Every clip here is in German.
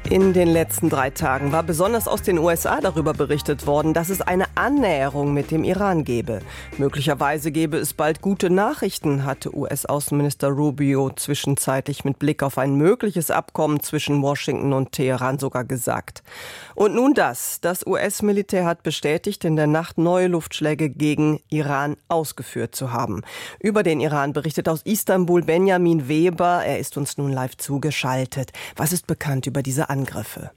In den letzten 3 Tagen war besonders aus den USA darüber berichtet worden, dass es eine Annäherung mit dem Iran gebe. Möglicherweise gäbe es bald gute Nachrichten, hatte US-Außenminister Rubio zwischenzeitlich mit Blick auf ein mögliches Abkommen zwischen Washington und Teheran sogar gesagt. Und nun das. Das US-Militär hat bestätigt, in der Nacht neue Luftschläge gegen Iran ausgeführt zu haben. Über den Iran berichtet aus Istanbul Benjamin Weber. Er ist uns nun live zugeschaltet. Was ist bekannt über diese Angriffe?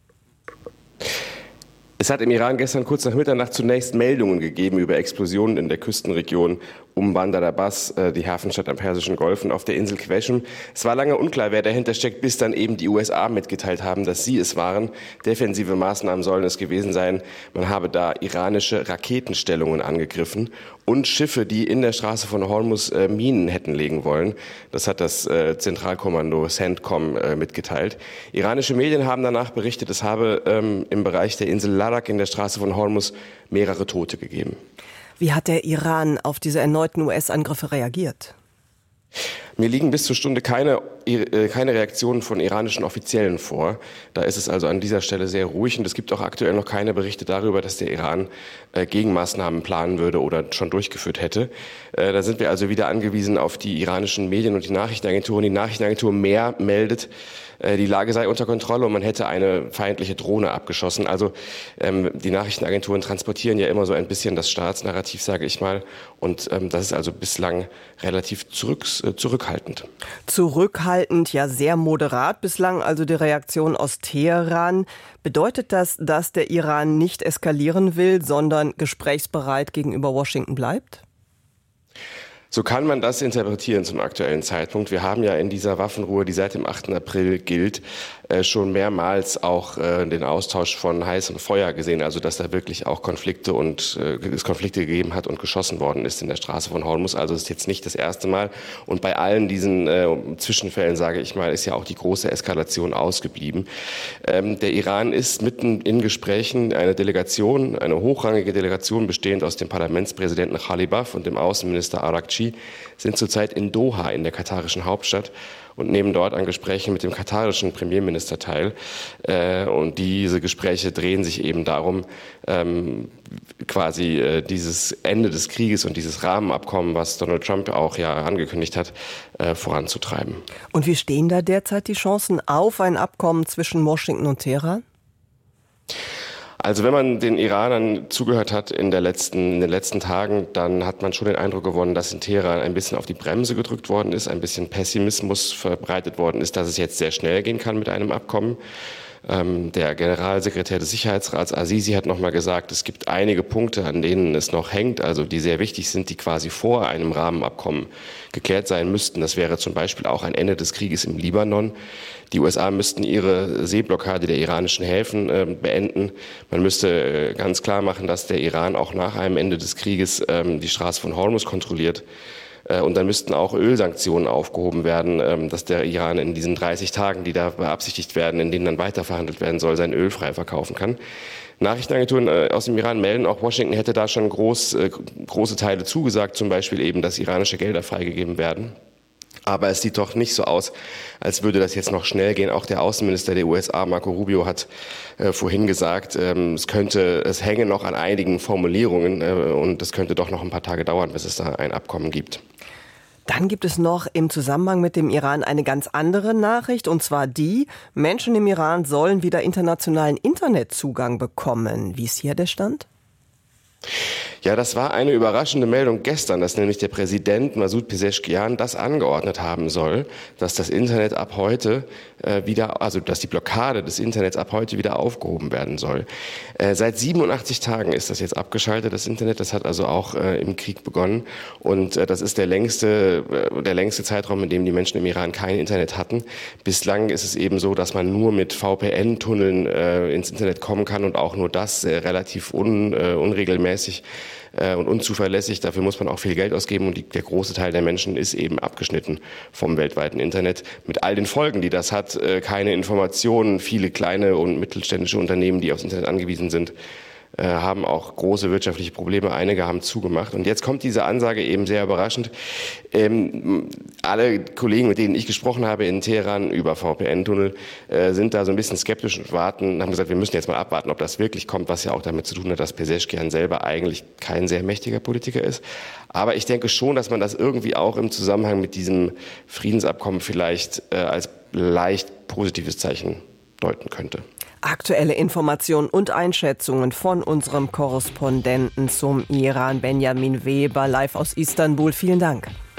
Es hat im Iran gestern kurz nach Mitternacht zunächst Meldungen gegeben über Explosionen in der Küstenregion um Bandar Abbas, die Hafenstadt am Persischen Golf und auf der Insel Qeshm. Es war lange unklar, wer dahinter steckt, bis dann eben die USA mitgeteilt haben, dass sie es waren. Defensive Maßnahmen sollen es gewesen sein. Man habe da iranische Raketenstellungen angegriffen und Schiffe, die in der Straße von Hormuz Minen hätten legen wollen. Das hat das Zentralkommando CENTCOM mitgeteilt. Iranische Medien haben danach berichtet, es habe im Bereich der Insel Larak in der Straße von Hormuz mehrere Tote gegeben. Wie hat der Iran auf diese erneuten US-Angriffe reagiert? Mir liegen bis zur Stunde keine Reaktionen von iranischen Offiziellen vor. Da ist es also an dieser Stelle sehr ruhig und es gibt auch aktuell noch keine Berichte darüber, dass der Iran Gegenmaßnahmen planen würde oder schon durchgeführt hätte. Da sind wir also wieder angewiesen auf die iranischen Medien und die Nachrichtenagenturen. Die Nachrichtenagentur MER meldet, die Lage sei unter Kontrolle und man hätte eine feindliche Drohne abgeschossen. Also die Nachrichtenagenturen transportieren ja immer so ein bisschen das Staatsnarrativ, sage ich mal. Und das ist also bislang relativ zurückhaltend. Zurückhaltend, ja sehr moderat bislang, also die Reaktion aus Teheran. Bedeutet das, dass der Iran nicht eskalieren will, sondern gesprächsbereit gegenüber Washington bleibt? So kann man das interpretieren zum aktuellen Zeitpunkt. Wir haben ja in dieser Waffenruhe, die seit dem 8. April gilt, schon mehrmals auch den Austausch von heißem Feuer gesehen. Also dass da wirklich auch Konflikte gegeben hat und geschossen worden ist in der Straße von Hormuz. Also es ist jetzt nicht das erste Mal. Und bei allen diesen Zwischenfällen, sage ich mal, ist ja auch die große Eskalation ausgeblieben. Der Iran ist mitten in Gesprächen. Eine hochrangige Delegation bestehend aus dem Parlamentspräsidenten Ghalibaf und dem Außenminister Arakci sind zurzeit in Doha in der katarischen Hauptstadt und nehmen dort an Gesprächen mit dem katarischen Premierminister teil. Und diese Gespräche drehen sich eben darum, quasi dieses Ende des Krieges und dieses Rahmenabkommen, was Donald Trump auch ja angekündigt hat, voranzutreiben. Und wie stehen da derzeit die Chancen auf ein Abkommen zwischen Washington und Teheran? Also wenn man den Iranern zugehört hat in den letzten Tagen, dann hat man schon den Eindruck gewonnen, dass in Teheran ein bisschen auf die Bremse gedrückt worden ist, ein bisschen Pessimismus verbreitet worden ist, dass es jetzt sehr schnell gehen kann mit einem Abkommen. Der Generalsekretär des Sicherheitsrats Azizi hat nochmal gesagt, es gibt einige Punkte, an denen es noch hängt, also die sehr wichtig sind, die quasi vor einem Rahmenabkommen geklärt sein müssten. Das wäre zum Beispiel auch ein Ende des Krieges im Libanon. Die USA müssten ihre Seeblockade der iranischen Häfen beenden. Man müsste ganz klar machen, dass der Iran auch nach einem Ende des Krieges die Straße von Hormuz kontrolliert. Und dann müssten auch Ölsanktionen aufgehoben werden, dass der Iran in diesen 30 Tagen, die da beabsichtigt werden, in denen dann weiterverhandelt werden soll, sein Öl frei verkaufen kann. Nachrichtenagenturen aus dem Iran melden, auch Washington hätte da schon große Teile zugesagt, zum Beispiel eben, dass iranische Gelder freigegeben werden. Aber es sieht doch nicht so aus, als würde das jetzt noch schnell gehen. Auch der Außenminister der USA, Marco Rubio, hat vorhin gesagt, es hänge noch an einigen Formulierungen und es könnte doch noch ein paar Tage dauern, bis es da ein Abkommen gibt. Dann gibt es noch im Zusammenhang mit dem Iran eine ganz andere Nachricht, und zwar die: Menschen im Iran sollen wieder internationalen Internetzugang bekommen. Wie ist hier der Stand? Ja, das war eine überraschende Meldung gestern, dass nämlich der Präsident Masoud Pezeshkian das angeordnet haben soll, dass das Internet ab heute dass die Blockade des Internets ab heute wieder aufgehoben werden soll. Seit 87 Tagen ist das jetzt abgeschaltet, das Internet. Das hat also auch im Krieg begonnen. Und das ist der längste Zeitraum, in dem die Menschen im Iran kein Internet hatten. Bislang ist es eben so, dass man nur mit VPN-Tunneln ins Internet kommen kann und auch nur das relativ unregelmäßig und unzuverlässig. Dafür muss man auch viel Geld ausgeben und der große Teil der Menschen ist eben abgeschnitten vom weltweiten Internet mit all den Folgen, die das hat. Keine Informationen, viele kleine und mittelständische Unternehmen, die aufs Internet angewiesen sind, haben auch große wirtschaftliche Probleme. Einige haben zugemacht. Und jetzt kommt diese Ansage eben sehr überraschend. Alle Kollegen, mit denen ich gesprochen habe in Teheran über VPN-Tunnel, sind da so ein bisschen skeptisch und haben gesagt, wir müssen jetzt mal abwarten, ob das wirklich kommt, was ja auch damit zu tun hat, dass Pezeshkian selber eigentlich kein sehr mächtiger Politiker ist. Aber ich denke schon, dass man das irgendwie auch im Zusammenhang mit diesem Friedensabkommen vielleicht als leicht positives Zeichen deuten könnte. Aktuelle Informationen und Einschätzungen von unserem Korrespondenten zum Iran, Benjamin Weber, live aus Istanbul. Vielen Dank.